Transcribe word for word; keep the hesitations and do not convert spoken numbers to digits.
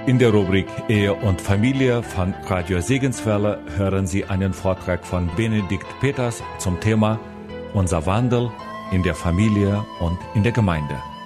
In der Rubrik Ehe und Familie von Radio Segenswelle hören Sie einen Vortrag von Benedikt Peters zum Thema Unser Wandel in der Familie und in der Gemeinde.